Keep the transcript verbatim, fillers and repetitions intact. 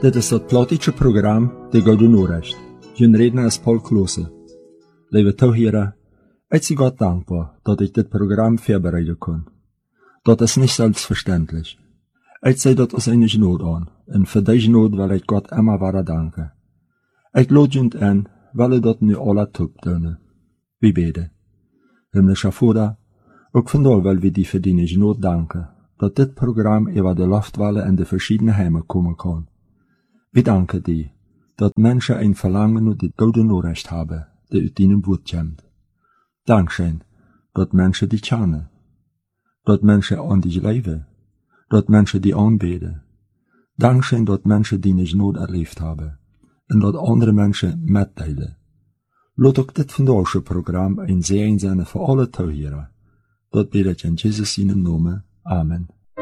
Dit is dat platische program De Gouden Noorrecht. Jun redner is Paul Klose. Lieve toeheren, ik zie God dankbaar dat ik dit Programm vorbereiten kon. Dat is nicht selbstverständlich. Ich sei dat aus eine Not an, und für diese Not will ich Gott immer weiter danken. Ich lade jünd an, weil er dat nu alle tut tun. Wir beten. Himmlischer Vater, auch von da will wir dir für die Not danken, dat dit Programm über die Luftwelle in die verschiedenen Heime kommen kann. Wir danken dir, dat Menschen ein Verlangen und die Gouden Noorrecht haben, die aus deinem Wort kommt. Dankeschön, dat Menschen dich kennen, dat Menschen an dich leben, dat Menschen dich anbeten. Dankeschön, dat Menschen deine Not erlebt haben und dat andere Menschen mitteilen. Laat ook dit vandaagse Programm een zegen zijn voor alle toeheren. Dat bid ik in Jesus' naam. Amen.